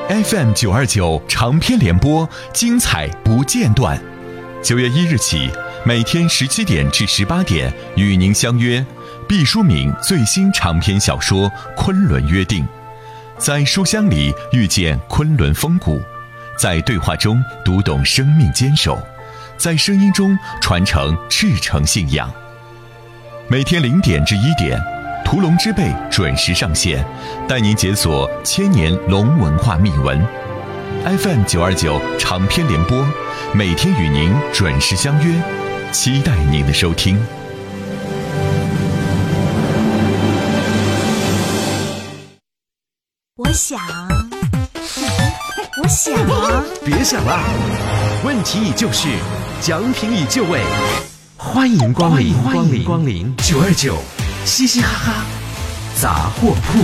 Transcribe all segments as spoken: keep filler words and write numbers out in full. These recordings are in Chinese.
F M 九二九长篇联播，精彩不间断。九月一日起，每天十七点至十八点与您相约毕淑敏最新长篇小说《昆仑约定》，在书香里遇见昆仑风骨，在对话中读懂生命坚守，在声音中传承赤诚信仰。每天零点至一点，屠龙之辈准时上线，带您解锁千年龙文化秘闻。F M 九二九长篇联播，每天与您准时相约，期待您的收听。 我想，我想， 别想了，问题已就绪，奖品已就位，欢迎光临，欢迎光临九二九，嘻嘻哈哈，杂货铺。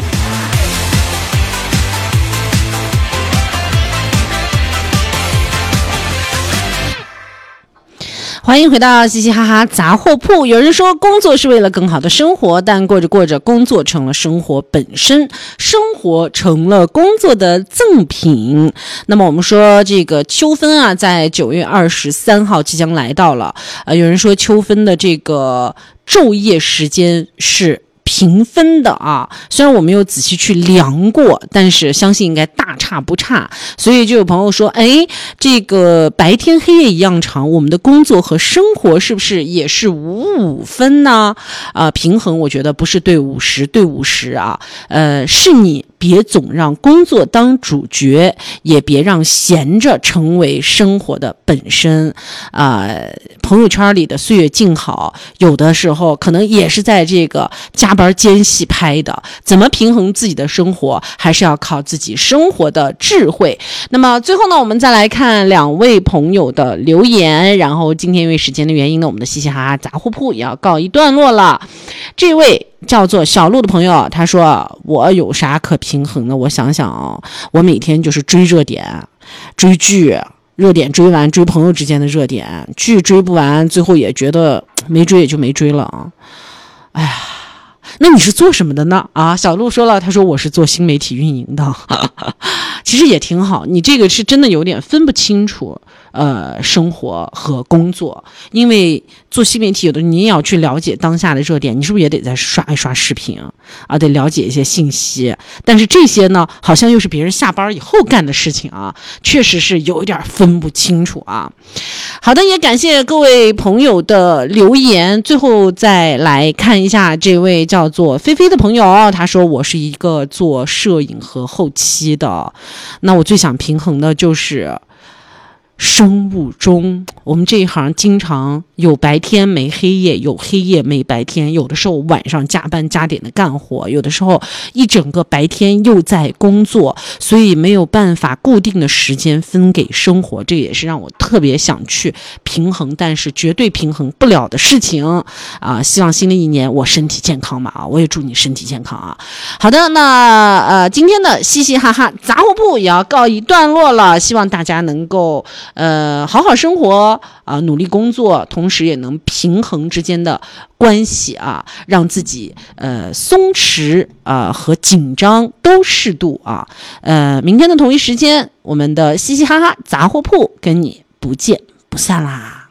欢迎回到嘻嘻哈哈杂货铺。有人说工作是为了更好的生活，但过着过着工作成了生活本身，生活成了工作的赠品。那么我们说这个秋分啊，在九月二十三号即将来到了。呃，有人说秋分的这个昼夜时间是平分的啊，虽然我没有仔细去量过，但是相信应该大差不差。所以就有朋友说，哎，这个白天黑夜一样长，我们的工作和生活是不是也是五五分呢？啊、呃，平衡我觉得不是对五十对五十啊，呃，是你别总让工作当主角，也别让闲着成为生活的本身。啊、呃，朋友圈里的岁月静好，有的时候可能也是在这个加班间隙拍的。怎么平衡自己的生活，还是要靠自己生活的智慧。那么最后呢，我们再来看两位朋友的留言，然后今天因为时间的原因呢，我们的嘻嘻哈哈杂货铺也要告一段落了。这位叫做小鹿的朋友，他说我有啥可平衡的？我想想，我每天就是追热点，追剧，热点追完，追朋友之间的热点，剧追不完，最后也觉得没追也就没追了啊。哎呀，那你是做什么的呢？啊，小鹿说了，他说我是做新媒体运营的，其实也挺好。你这个是真的有点分不清楚，呃，生活和工作，因为做新媒体，有的你也要去了解当下的热点，你是不是也得在刷一刷视频啊？得了解一些信息。但是这些呢，好像又是别人下班以后干的事情啊，确实是有一点分不清楚啊。好的，也感谢各位朋友的留言。最后再来看一下这位叫做菲菲的朋友，他说我是一个做摄影和后期的，那我最想平衡的就是生物钟。我们这一行经常有白天没黑夜，有黑夜没白天，有的时候晚上加班加点的干活，有的时候一整个白天又在工作，所以没有办法固定的时间分给生活，这也是让我特别想去平衡，但是绝对平衡不了的事情啊！希望新的一年我身体健康嘛啊！我也祝你身体健康啊！好的，那呃今天的嘻嘻哈哈杂货铺也要告一段落了，希望大家能够呃好好生活啊、呃，努力工作，同时也能平衡之间的关系啊，让自己呃松弛啊、呃、和紧张都适度啊。呃，明天的同一时间，我们的嘻嘻哈哈杂货铺跟你不见不散啦。